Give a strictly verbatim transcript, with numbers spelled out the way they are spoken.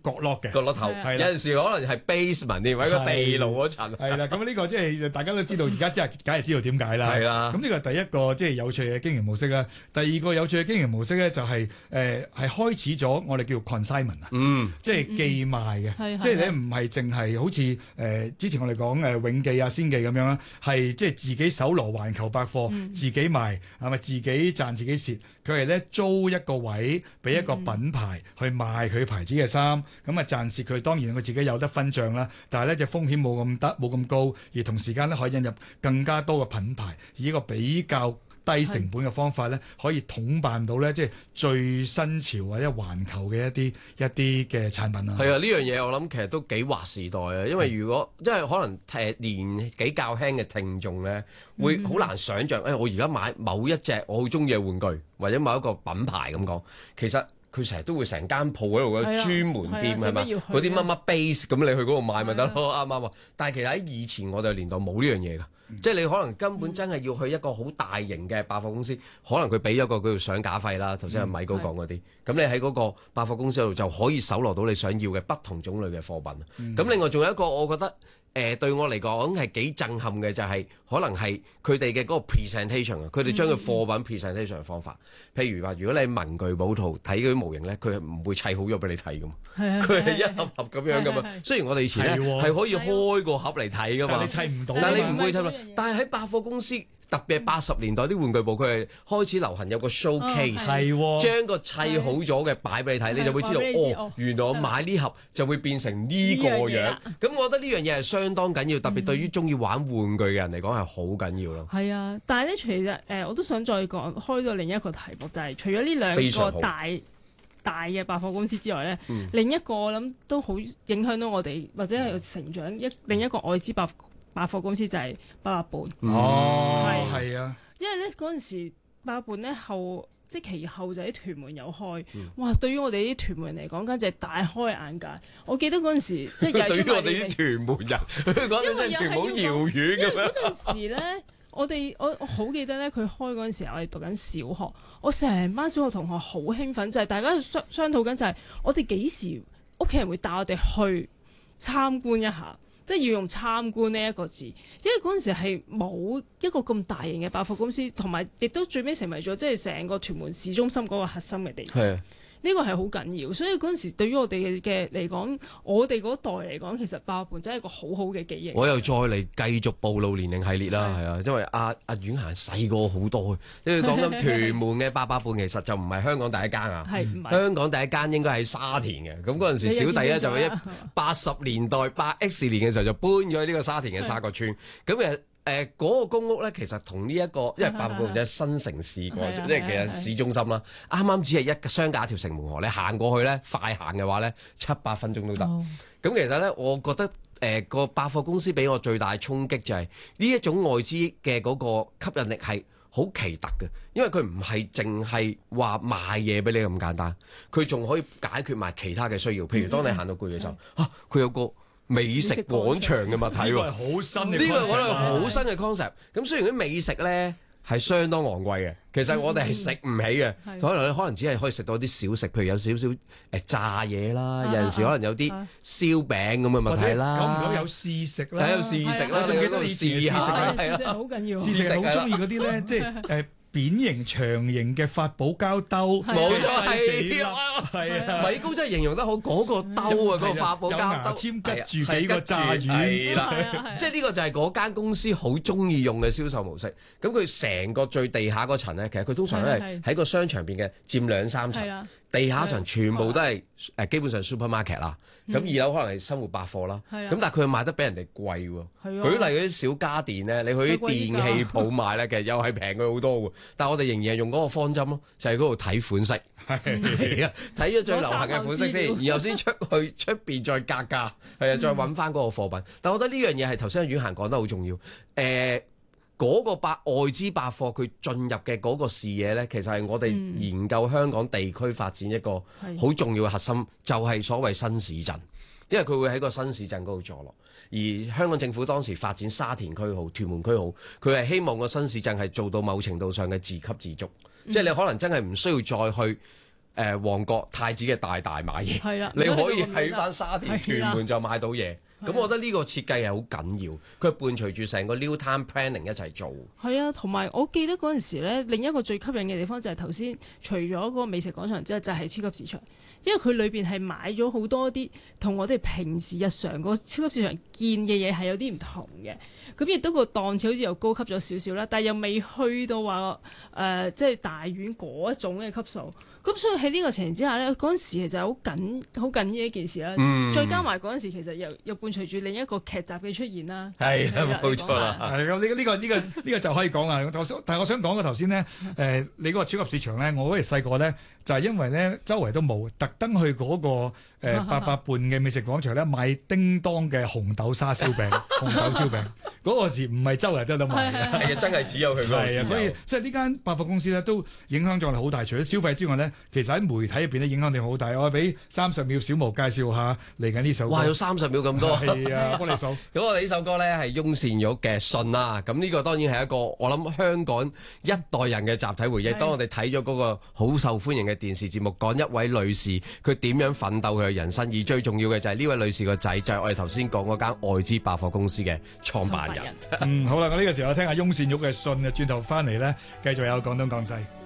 角落嘅角落頭， 係啦有陣時可能係 basement 添，喺個地牢嗰層。 係啦，咁呢個即係大家都知道，而家即係梗係知道點解啦。 係啦， 咁呢個係第一個即係有趣嘅經營模式啦。第二個有趣嘅經營模式咧，就係誒係開始咗我哋叫 consignment 啊， 嗯， 即係寄賣嘅， 嗯即係咧唔係淨係好似誒、呃、之前我哋講誒永記啊、先記咁樣啦，係即係自己搜羅環球百貨， 嗯、 自己賣係咪自己賺自己蝕？佢係咧租一個位俾一個品牌去賣佢牌子嘅衫，咁啊賺蝕佢當然佢自己有得分賬啦，但係咧隻風險冇咁得冇咁高，而同時間咧可以引入更加多嘅品牌，以一個比較低成本嘅方法咧，可以統辦到咧即係最新潮或者環球嘅一啲一啲嘅產品啊。 係啊，呢樣嘢我諗其實都幾劃時代啊，因為如果因為可能誒年紀較輕嘅聽眾咧，會好難想像，誒、哎、我而家買某一隻我好中意嘅玩具，或者某一個品牌咁講，其實佢成日都會成間鋪喺度嘅專門店係嘛，嗰啲乜乜 base 咁你去嗰度買咪得咯，啱唔啱啊？但係其實喺以前我哋年代冇呢樣嘢㗎。即係你可能根本真係要去一個好大型嘅百貨公司，可能佢俾咗個叫做上架費啦。頭先阿米高講嗰啲，咁、嗯、你喺嗰個百貨公司度就可以搜羅到你想要嘅不同種類嘅貨品。咁、嗯、另外仲有一個，我覺得誒、呃、對我嚟講係幾震撼嘅，就係、是、可能係佢哋嘅嗰個 presentation 啊，佢哋將佢貨品 presentation 嘅方法。譬如話，如果你喺文具鋪圖睇嗰啲模型咧，佢係唔會砌好咗俾你睇㗎嘛。佢係一盒盒咁樣㗎嘛。雖然我哋以前咧係可以開個盒嚟睇㗎嘛， 但係你砌唔到， 但係你唔會砌到。但係喺百貨公司，特別係八十年代啲玩具部，佢係開始流行有個 showcase，、哦、將個砌好咗嘅擺俾你睇，你就會知道哦，原來我買呢盒就會變成呢個樣。咁我覺得呢樣嘢係相當緊要，特別對於中意玩玩具嘅人嚟講係好緊要咯。 係啊，但係咧，其實誒，我都想再講開到另一個題目，就係、是、除咗呢兩個大大嘅百貨公司之外咧，嗯、另一個我諗都好影響到我哋或者係成長一另一個外資百百貨公司就係八佰伴。 哦，係啊， 因為咧嗰陣時八佰伴咧後即係其後就喺屯門有開，嗯、哇！對於我哋啲屯門人嚟講，簡直係大開眼界。我記得嗰陣時即係對於我哋啲屯門人，講真真係屯門好遙遠咁樣。因為嗰陣時咧，我哋我我好記得咧，佢開嗰陣時，我哋讀緊小學，我成班小學同學好興奮，就係、是、大家商商討緊就係我哋幾時屋企人會帶我哋去參觀一下。即係要用參觀呢一個字，因為嗰陣時係冇一個咁大型嘅百貨公司，同埋亦都最尾成為咗即係成個屯門市中心嗰個核心嘅地方。呢個係好緊要，所以嗰陣時對於我哋嘅嚟講，我哋嗰代嚟講，其實八佰伴真係一個好好嘅記憶。我又再嚟繼續暴露年齡系列啦，係啊，因為阿阿婉嫻細過好多，因為講緊屯門嘅八佰伴其實就唔係香港第一間啊，香港第一間應該喺沙田嘅。咁嗰陣時小弟咧就喺八十年代八 X 年嘅時候就搬咗去呢個沙田嘅沙角村，咁誒。誒嗰、呃那個公屋咧，其實同呢一個，因為八佰伴即係新城市過，即係其實市中心啦。啱啱只係一相隔一條城門河，你行過去咧，快行嘅話咧，七八分鐘都得。咁、哦、其實咧，我覺得誒個、呃、百貨公司俾我最大衝擊就係呢一種外資嘅嗰個吸引力係好奇特嘅，因為佢唔係淨係話賣嘢俾你咁簡單，佢仲可以解決埋其他嘅需要。譬如當你行到攰嘅時候，嚇佢、嗯啊、有個美食廣場嘅物體喎，呢個係好新嘅，呢個我覺得係好新嘅 concept。咁雖然啲美食咧係相當昂貴嘅，其實我哋係食唔起嘅，嗯、可能你可能只係可以食到啲小食，譬如有少少誒炸嘢啦，啊、有陣時可能有啲燒餅咁嘅物體啦，久唔久有試食啦，有試食啦，仲記得試下， 試食好緊要， 試食好中意嗰啲咧，即係誒。扁形長形嘅發寶膠兜， 冇錯係啊，係啊， 米高真係形容得好，嗰個兜啊，嗰個發寶膠兜， 有牙籤吉住幾個炸魚啦，即係呢個就係嗰間公司好中意用嘅銷售模式。咁佢成個最地下嗰層咧，其實佢通常都係喺個商場邊嘅佔兩三層。地下層全部都係誒基本上 supermarket 啦，咁、嗯、二樓可能係生活百貨啦，咁、嗯、但係佢賣得比人哋貴喎。嗯、舉例嗰啲小家電咧，你去啲電器鋪買咧，其實又係平佢好多喎。但係我哋仍然係用嗰個方針咯，就係嗰度睇款式，係啊，睇咗最流行嘅款式先，然後先出去出邊再格價，係啊，再揾翻嗰個貨品。嗯、但係我覺得呢樣嘢係頭先阿婉嫻講得好重要，誒、呃。嗰個百外資百貨佢進入嘅嗰個視野呢，其實係我哋研究香港地區發展一個好重要嘅核心，嗯、就係所謂新市鎮，因為佢會喺個新市鎮嗰度坐落。而香港政府當時發展沙田區好、屯門區好，佢係希望個新市鎮係做到某程度上嘅自給自足，嗯、即係你可能真係唔需要再去誒旺角太子嘅大大買嘢， 係啦， 你可以喺翻沙田屯係啦門就買到嘢。咁我覺得呢個設計係好緊要，佢係伴隨住成個 new time planning 一齊做。 係啊，同埋我記得嗰陣時咧，另一個最吸引嘅地方就係頭先除咗嗰個美食廣場之外，就係、是、超級市場，因為佢裏邊係買咗好多啲同我哋平時日常個超級市場見嘅嘢係有啲唔同嘅。咁亦都個檔次好似又高級咗少少啦，但係又未去到話誒、呃、即係大院嗰一種嘅級數。咁所以喺呢個情形之下咧，嗰陣時其實好緊好緊嘅一件事啦。 嗯、 再加埋嗰陣時其實又又伴隨住另一個劇集嘅出現啦。 係啦，冇錯啦。 係咁，呢個呢個呢個呢個就可以講啊！我想，但係我想講嘅頭先咧，誒你嗰個超級市場咧，我嗰時細個咧就係因為咧周圍都冇，特登去嗰個誒八佰伴嘅美食廣場咧買叮當嘅紅豆沙燒餅、紅豆燒餅。嗰個時唔係周圍都得賣嘅， 係啊，真係只有佢嗰個係啊，所以所以呢間百貨公司咧都影響咗我哋好大。除咗消費之外咧，其實喺媒體入邊咧影響力好大。我俾三十秒小毛介紹下嚟緊呢首歌。 哇！有三十秒咁多。 係啊，幫你數。 咁我哋呢首歌咧係翁倩玉嘅《信》啦。咁呢個當然係一個我諗香港一代人嘅集體回憶。當我哋睇咗嗰個好受歡迎嘅電視節目，講一位女士佢點樣奮鬥佢嘅人生，而最重要嘅就係呢位女士個仔就係我哋頭先講嗰間愛之百貨公司嘅創辦人。 嗯，好啦，我呢個時候聽下翁倩玉嘅信啊，轉頭翻嚟咧，繼續有廣東廣西。